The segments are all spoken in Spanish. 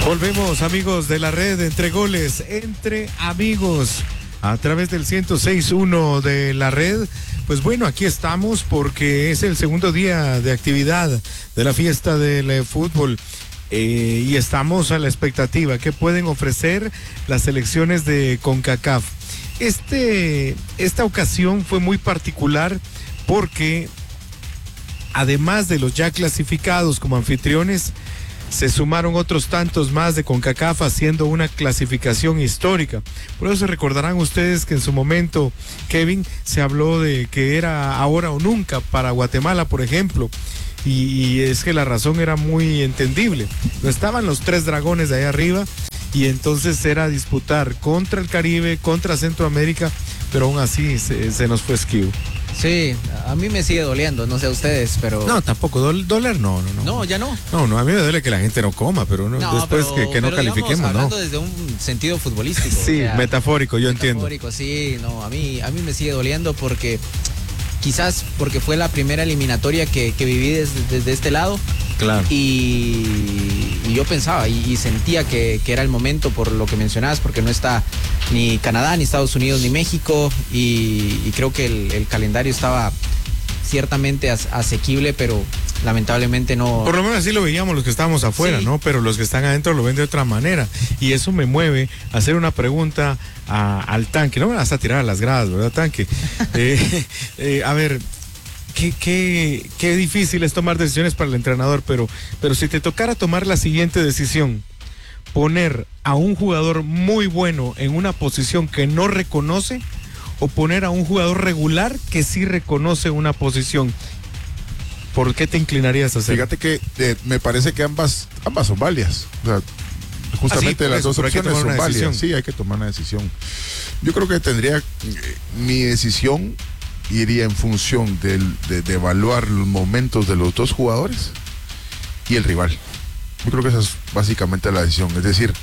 Volvemos, amigos de la red, entre goles, entre amigos, a través del 106.1 de la red. Pues bueno, aquí estamos porque es el segundo día de actividad de la fiesta del fútbol y estamos a la expectativa que pueden ofrecer las selecciones de CONCACAF. Esta ocasión fue muy particular porque además de los ya clasificados como anfitriones, se sumaron otros tantos más de CONCACAF haciendo una clasificación histórica. Por eso recordarán ustedes que en su momento, Kevin, se habló de que era ahora o nunca para Guatemala, por ejemplo. Y es que la razón era muy entendible. No estaban los tres dragones de ahí arriba y entonces era disputar contra el Caribe, contra Centroamérica, pero aún así se nos fue esquivo. Sí, a mí me sigue doliendo, no sé a ustedes, pero... No, tampoco, doler no. No, ya no. No, a mí me duele que la gente no coma, pero después que no califiquemos, digamos, ¿no? Hablando desde un sentido futbolístico. Sí, o sea, metafórico, yo entiendo. Metafórico, sí, no, a mí me sigue doliendo porque quizás porque fue la primera eliminatoria que viví desde este lado. Claro. Y yo pensaba y sentía que era el momento por lo que mencionabas, porque no está ni Canadá, ni Estados Unidos, ni México, y creo que el calendario estaba ciertamente asequible, pero lamentablemente no. Por lo menos así lo veíamos los que estábamos afuera, sí, ¿no? Pero los que están adentro lo ven de otra manera. Y eso me mueve a hacer una pregunta al Tanque. No me vas a tirar a las gradas, ¿verdad, Tanque? A ver, qué difícil es tomar decisiones para el entrenador, pero si te tocara tomar la siguiente decisión, poner a un jugador muy bueno en una posición que no reconoce o poner a un jugador regular que sí reconoce una posición, ¿por qué te inclinarías a hacer? Fíjate que me parece que ambas son válidas. O sea, justamente las dos opciones son válidas. Sí, hay que tomar una decisión. Yo creo que mi decisión iría en función de evaluar los momentos de los dos jugadores y el rival. Yo creo que esa es básicamente la decisión. Es decir,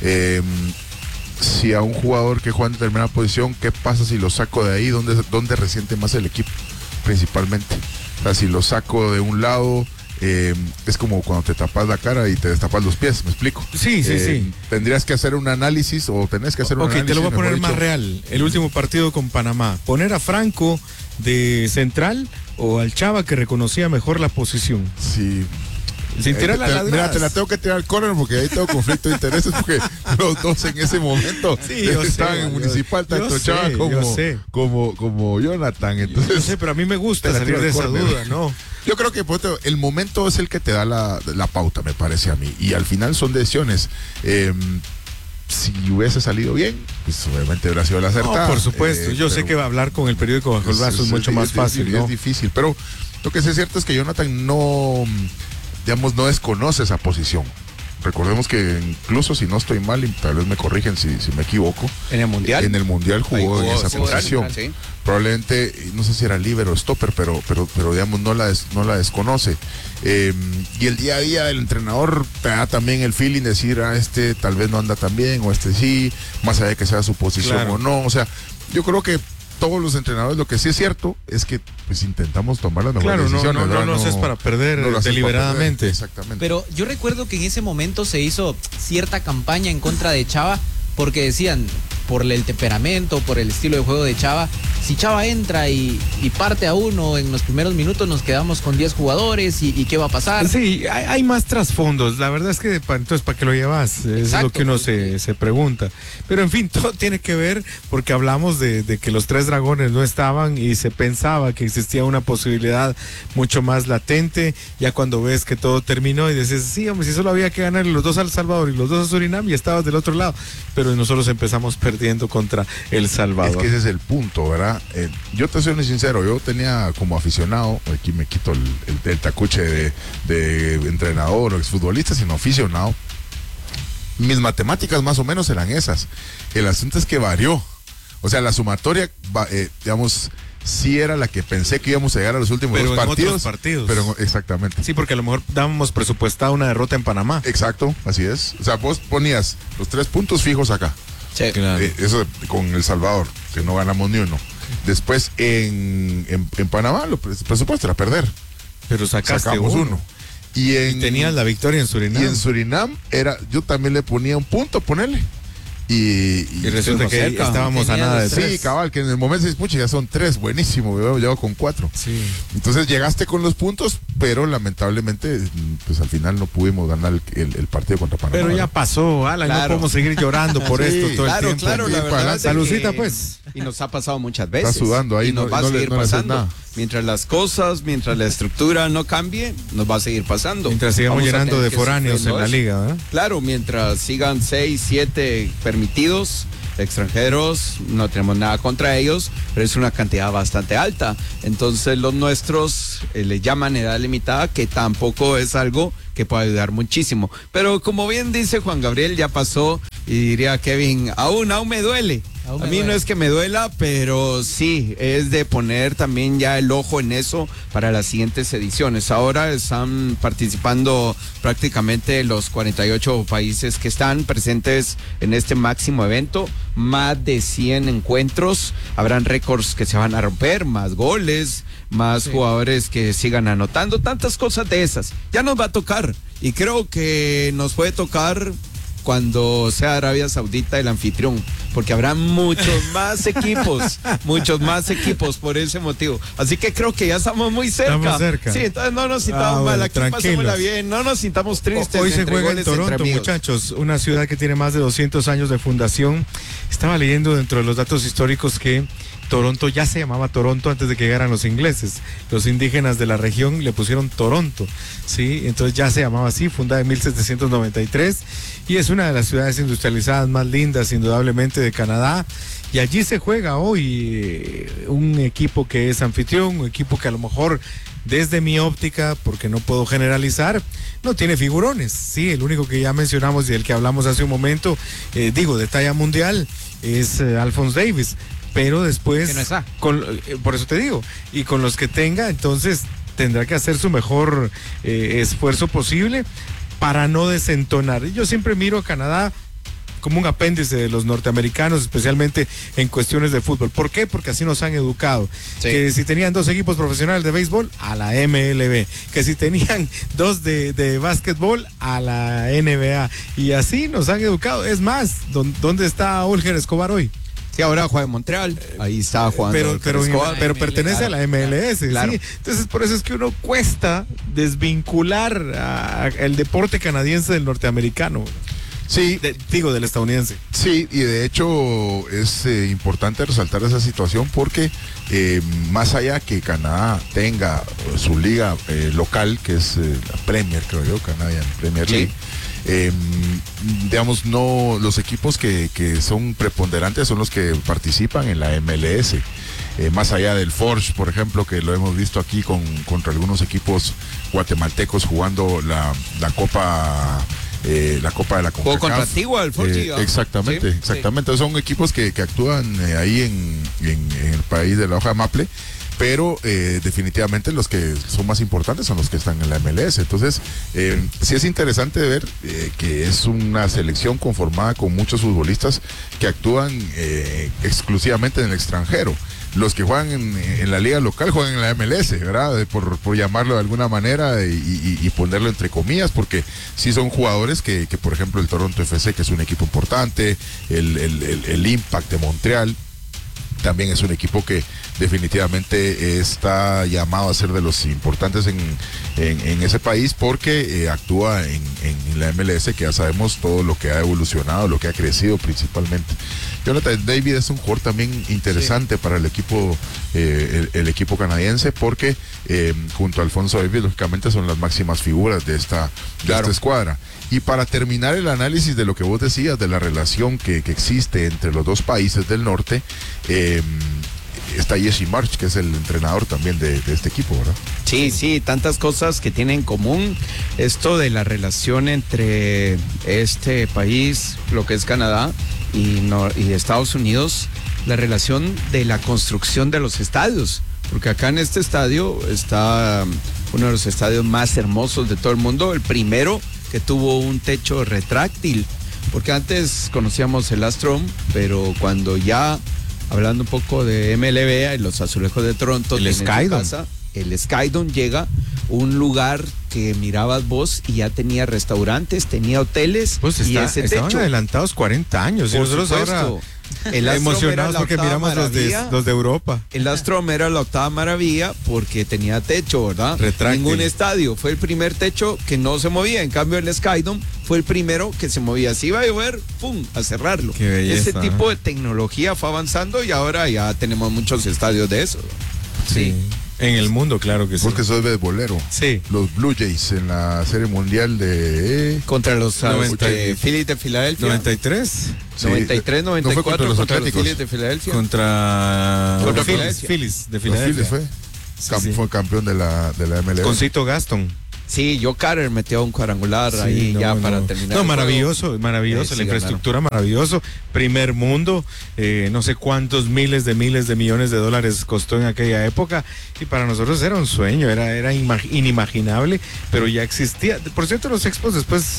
si a un jugador que juega en determinada posición, ¿qué pasa si lo saco de ahí? ¿Dónde resiente más el equipo? Principalmente. O sea, si lo saco de un lado, es como cuando te tapas la cara y te destapas los pies, ¿me explico? Sí. Tendrías que hacer un análisis o tenés que hacer un análisis. Ok, te lo voy a poner más real. El último partido con Panamá. ¿Poner a Franco de central o al Chava que reconocía mejor la posición? Sí. Sin tirar mira, te la tengo que tirar al córner porque ahí tengo conflicto de intereses porque los dos en ese momento estaban en Municipal, tanto Chava como Jonathan. Entonces, yo sé, pero a mí me gusta salir de esa duda, ¿no? Yo creo que el momento es el que te da la pauta, me parece a mí. Y al final son decisiones. Si hubiese salido bien, pues obviamente hubiera sido la acertada. No, por supuesto. Yo sé que va a hablar con el periódico bajo el brazo es mucho más fácil, ¿no? Es difícil, pero lo que sí es cierto es que Jonathan no desconoce esa posición. Recordemos que incluso si no estoy mal, y tal vez me corrigen si me equivoco. ¿En el Mundial? En el Mundial jugó en esa posición. Sí. Probablemente, no sé si era líbero o stopper, pero digamos no la desconoce. Y el día a día del entrenador te da también el feeling de decir, tal vez no anda tan bien, o sí, más allá de que sea su posición, claro, o no. O sea, yo creo que todos los entrenadores, lo que sí es cierto es que pues intentamos tomar las mejores decisiones. No es para perder deliberadamente. Exactamente. Pero yo recuerdo que en ese momento se hizo cierta campaña en contra de Chava porque decían, por el temperamento, por el estilo de juego de Chava, si Chava entra y parte a uno en los primeros minutos, nos quedamos con 10 jugadores y ¿qué va a pasar? Sí, hay más trasfondos. La verdad es que entonces ¿para qué lo llevas? Exacto, es lo que uno se pregunta. Pero en fin, todo tiene que ver porque hablamos de que los tres dragones no estaban y se pensaba que existía una posibilidad mucho más latente. Ya cuando ves que todo terminó y dices, sí, hombre, si solo había que ganar los dos a El Salvador y los dos a Surinam y estabas del otro lado. Pero nosotros empezamos perdiendo contra El Salvador. Es que ese es el punto, ¿verdad? Yo te soy muy sincero, yo tenía como aficionado, aquí me quito el tacuche de entrenador o exfutbolista, sino aficionado. Mis matemáticas más o menos eran esas. El asunto es que varió. O sea, la sumatoria, digamos, sí era la que pensé que íbamos a llegar a los últimos dos partidos. Pero exactamente. Sí, porque a lo mejor dábamos presupuestada una derrota en Panamá. Exacto, así es. O sea, vos ponías los 3 puntos fijos acá. Sí, claro. Eso con El Salvador, que no ganamos ni uno. Después en Panamá, el presupuesto era perder. Pero sacamos uno. Y tenías la victoria en Surinam. Y en Surinam yo también le ponía un punto, ponerle. Y resulta que estábamos a nada de 3. Sí, cabal, que en el momento se pucha, ya son 3, buenísimo, yo llevo con 4. Sí. Entonces llegaste con los puntos, pero lamentablemente, pues al final no pudimos ganar el partido contra Panamá. Pero ya pasó, Alan, no podemos seguir llorando por esto todo el tiempo. Claro, la verdad. Salucita, pues. Y nos ha pasado muchas veces. Está sudando ahí, y nos va a seguir pasando. Mientras la estructura no cambie, nos va a seguir pasando. Mientras sigamos llenando de foráneos en la liga, ¿eh? Claro, mientras sigan 6, 7 permitidos extranjeros, no tenemos nada contra ellos, pero es una cantidad bastante alta. Entonces los nuestros le llaman edad limitada, que tampoco es algo que puede ayudar muchísimo. Pero como bien dice Juan Gabriel, ya pasó, y diría Kevin, aún me duele. A mí no es que me duela, pero sí, es de poner también ya el ojo en eso para las siguientes ediciones. Ahora están participando prácticamente los 48 países que están presentes en este máximo evento, más de 100 encuentros, habrán récords que se van a romper, más goles, más jugadores que sigan anotando, tantas cosas de esas. Ya nos va a tocar, y creo que nos puede tocar cuando sea Arabia Saudita el anfitrión, porque habrá muchos más equipos por ese motivo. Así que creo que ya estamos muy cerca. Estamos cerca. Sí, entonces no nos sintamos mal, aquí pasémosla bien, no nos sintamos tristes. Hoy se juega en Toronto, muchachos, una ciudad que tiene más de 200 años de fundación. Estaba leyendo dentro de los datos históricos que Toronto ya se llamaba Toronto antes de que llegaran los ingleses. Los indígenas de la región le pusieron Toronto, ¿sí? Entonces ya se llamaba así, fundada en 1793, y es una de las ciudades industrializadas más lindas, indudablemente, de Canadá. Y allí se juega hoy un equipo que es anfitrión, un equipo que a lo mejor, desde mi óptica, porque no puedo generalizar, no tiene figurones. Sí, el único que ya mencionamos y del que hablamos hace un momento, de talla mundial, es Alphonse Davies. Pero después, que no está. Por eso te digo, y con los que tenga, entonces tendrá que hacer su mejor esfuerzo posible para no desentonar. Yo siempre miro a Canadá como un apéndice de los norteamericanos, especialmente en cuestiones de fútbol. ¿Por qué? Porque así nos han educado. Sí. Que si tenían 2 equipos profesionales de béisbol, a la MLB. Que si tenían 2 de básquetbol, a la NBA. Y así nos han educado. Es más, ¿dónde está Olger Escobar hoy? Sí, ahora juega en Montreal, ahí está jugando. Pero pertenece a la MLS, claro. ¿sí? Entonces, por eso es que uno cuesta desvincular el deporte canadiense del norteamericano. Sí. Del estadounidense. Sí, y de hecho es importante resaltar esa situación porque más allá que Canadá tenga su liga local, que es la Premier, creo yo, Canadian Premier League, digamos, no, los equipos que son preponderantes son los que participan en la MLS. Más allá del Forge, por ejemplo, que lo hemos visto aquí contra algunos equipos guatemaltecos jugando la Copa de la CONCACAF. Juego contra Antigua, el Forge. Exactamente, sí, exactamente. Sí. Son equipos que actúan ahí en el país de la hoja de maple. Pero definitivamente los que son más importantes son los que están en la MLS. Entonces, sí es interesante ver que es una selección conformada con muchos futbolistas que actúan exclusivamente en el extranjero. Los que juegan en la liga local juegan en la MLS, ¿verdad? Por llamarlo de alguna manera y ponerlo entre comillas, porque sí son jugadores que por ejemplo, el Toronto FC, que es un equipo importante, el Impact de Montreal, también es un equipo que definitivamente está llamado a ser de los importantes en ese país porque actúa en la MLS, que ya sabemos todo lo que ha evolucionado, lo que ha crecido principalmente. Jonathan David es un jugador también interesante para el equipo equipo canadiense porque junto a Alphonse Davies lógicamente son las máximas figuras de esta escuadra. Y para terminar el análisis de lo que vos decías de la relación que existe entre los dos países del norte, está Jesse Marsch, que es el entrenador también de este equipo, ¿verdad? Sí, tantas cosas que tienen en común. Esto de la relación entre este país, lo que es Canadá, y Estados Unidos, la relación de la construcción de los estadios. Porque acá en este estadio está uno de los estadios más hermosos de todo el mundo, el primero que tuvo un techo retráctil. Porque antes conocíamos el Astrodome, pero cuando ya... Hablando un poco de MLB, los Azulejos de Toronto, el Skydome. el Skydome llega un lugar que mirabas vos y ya tenía restaurantes, tenía hoteles Pues y ese estaban techo. adelantados 40 años. Y Por nosotros supuesto. ahora El Astrodome emocionados era la porque octava miramos maravilla. los de Europa. El Astrodome era la octava maravilla porque tenía techo, ¿verdad? Retráctil. Ningún estadio. Fue el primer techo que no se movía. En cambio, el Skydome fue el primero que se movía. Si iba a llover, ¡pum!, a cerrarlo. Qué belleza, Ese tipo de tecnología fue avanzando y ahora ya tenemos muchos estadios de eso. Sí. En el mundo, claro que sí. Porque soy beisbolero. Sí. Los Blue Jays en la Serie Mundial de... Contra los 90 Phillies de Filadelfia. 93 Sí, 93, no 94 fue contra los contra los Atléticos. Phillies de Filadelfia. contra Contra Phillies, Filadelfia. Phillies de Los Filadelfia. Phillies fue. Sí. Fue campeón de la MLB. Con Cito Gaston. Sí, Joe Carter metió un cuadrangular ahí no, ya no. para terminar. No, el maravilloso, juego. maravilloso, Sí, la infraestructura maravilloso, primer mundo, no sé cuántos miles de millones de dólares costó en aquella época y para nosotros era un sueño, era inimaginable, pero ya existía. Por cierto, los Expos después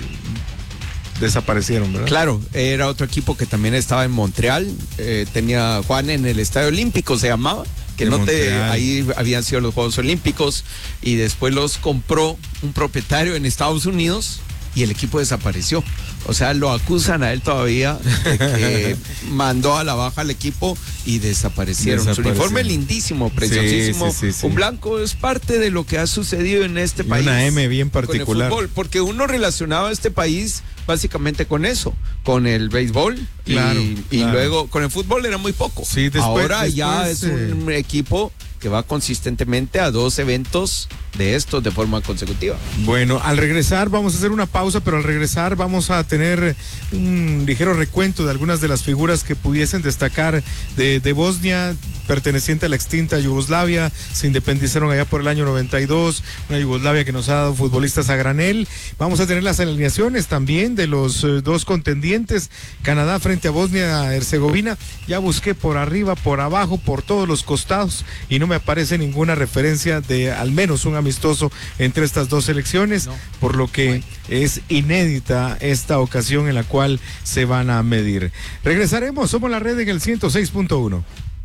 desaparecieron, ¿verdad? Claro, era otro equipo que también estaba en Montreal, tenía Juan en el Estadio Olímpico, se llamaba, que De no te, Montreal. ahí habían sido los Juegos Olímpicos y después los compró un propietario en Estados Unidos y el equipo desapareció. O sea, lo acusan a él todavía de que mandó a la baja al equipo y desaparecieron. Su uniforme lindísimo, preciosísimo. Sí. Un blanco es parte de lo que ha sucedido en este Y país. una M bien Con el particular. fútbol, porque uno relacionaba a este país básicamente con eso, con el béisbol Claro, y claro. luego con el fútbol era muy poco. Sí, después- ahora ya después, es un equipo que va consistentemente a 2 eventos de estos de forma consecutiva. Bueno, al regresar vamos a hacer una pausa, pero al regresar vamos a tener un ligero recuento de algunas de las figuras que pudiesen destacar de Bosnia, perteneciente a la extinta Yugoslavia. Se independizaron allá por el año 92, una Yugoslavia que nos ha dado futbolistas a granel. Vamos a tener las alineaciones también de los dos contendientes, Canadá frente a Bosnia-Herzegovina. Ya busqué por arriba, por abajo, por todos los costados y no me aparece ninguna referencia de al menos un amistoso entre estas dos selecciones, por lo que es inédita esta ocasión en la cual se van a medir. Regresaremos, somos la red en el 106.1.